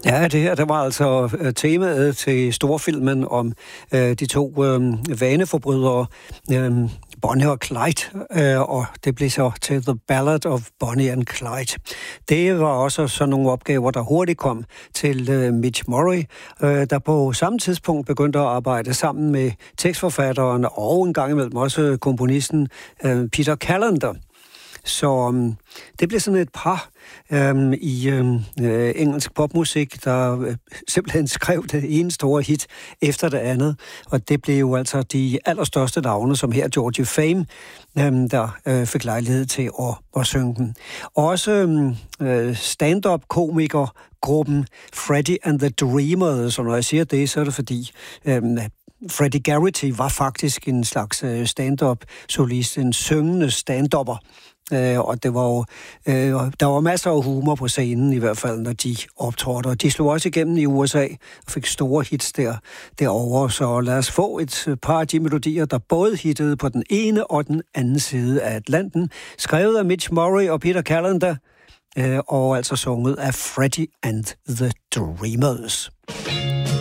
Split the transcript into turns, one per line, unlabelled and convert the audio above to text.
Ja, det her, det var altså temaet til storfilmen om de to vaneforbrydere, Bonnie og Clyde, og det blev så til The Ballad of Bonnie and Clyde. Det var også sådan nogle opgaver, der hurtigt kom til Mitch Murray, der på samme tidspunkt begyndte at arbejde sammen med tekstforfatteren og en gang imellem også komponisten Peter Callender. Så det blev sådan et par i engelsk popmusik, der simpelthen skrev det ene store hit efter det andet. Og det blev jo altså de allerstørste navne, som her Georgie Fame, der fik lejlighed til at synge dem. Også stand-up-komikergruppen Freddie and the Dreamers, så når jeg siger det, så er det fordi Freddie Garrity var faktisk en slags stand-up-solist, en syngende stand-upper. Og det var jo, der var masser af humor på scenen, i hvert fald, når de optrådte. Og de slog også igennem i USA og fik store hits derovre. Så lad os få et par af de melodier, der både hittede på den ene og den anden side af Atlanten. Skrevet af Mitch Murray og Peter Callender, og altså sunget af Freddie and the Dreamers.